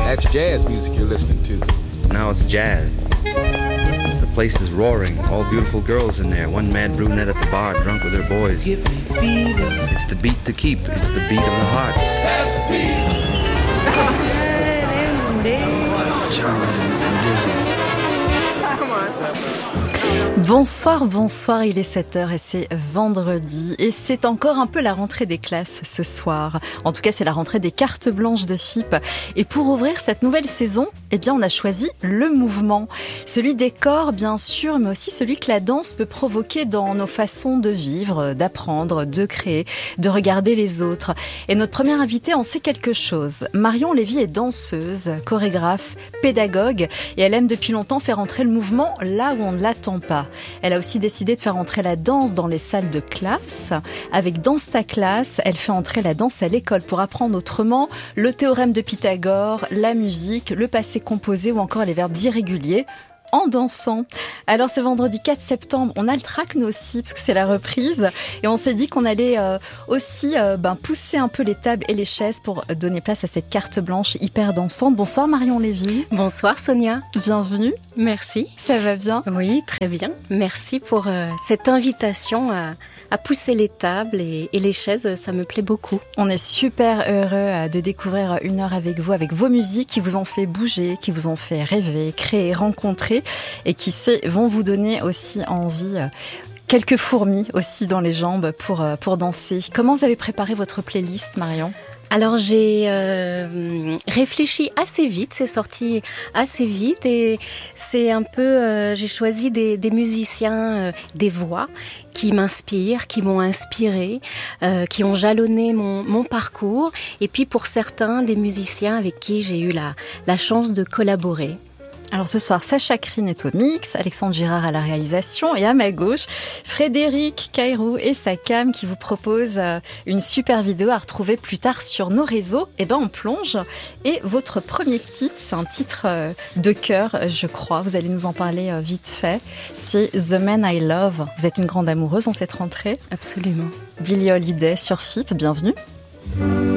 That's jazz music you're listening to. Now it's jazz. The place is roaring. All beautiful girls in there. One mad brunette at the bar, drunk with her boys. Give me fever. It's the beat to keep. It's the beat of the heart. That's the beat. Bonsoir, bonsoir, il est 7h et c'est vendredi et c'est encore un peu la rentrée des classes ce soir. En tout cas, c'est la rentrée des cartes blanches de FIP. Et pour ouvrir cette nouvelle saison, eh bien, on a choisi le mouvement. Celui des corps, bien sûr, mais aussi celui que la danse peut provoquer dans nos façons de vivre, d'apprendre, de créer, de regarder les autres. Et notre première invitée en sait quelque chose. Marion Lévy est danseuse, chorégraphe, pédagogue et elle aime depuis longtemps faire entrer le mouvement là où on ne l'attend pas. Elle a aussi décidé de faire entrer la danse dans les salles de classe. Avec Danse ta classe, elle fait entrer la danse à l'école pour apprendre autrement le théorème de Pythagore, la musique, le passé composé ou encore les verbes irréguliers en dansant. Alors c'est vendredi 4 septembre, on a le track nous aussi parce que c'est la reprise et on s'est dit qu'on allait aussi pousser un peu les tables et les chaises pour donner place à cette carte blanche hyper dansante. Bonsoir Marion Lévy. Bonsoir Sonia. Bienvenue. Merci. Ça va bien? Oui, très bien. Merci pour cette invitation à pousser les tables et les chaises, ça me plaît beaucoup. On est super heureux de découvrir une heure avec vous, avec vos musiques qui vous ont fait bouger, qui vous ont fait rêver, créer, rencontrer et qui vont vous donner aussi envie, quelques fourmis aussi dans les jambes pour danser. Comment vous avez préparé votre playlist, Marion ? Alors j'ai réfléchi assez vite, c'est sorti assez vite et c'est un peu, j'ai choisi des musiciens, des voix qui m'inspirent, qui m'ont inspiré, qui ont jalonné mon parcours et puis pour certains des musiciens avec qui j'ai eu la chance de collaborer. Alors ce soir, Sacha Krine est au mix, Alexandre Girard à la réalisation et à ma gauche, Frédéric Cairou et sa cam qui vous propose une super vidéo à retrouver plus tard sur nos réseaux. Et ben on plonge et votre premier titre, c'est un titre de cœur, je crois, vous allez nous en parler vite fait, c'est The Man I Love. Vous êtes une grande amoureuse en cette rentrée ? Absolument. Billie Holiday sur FIP, bienvenue.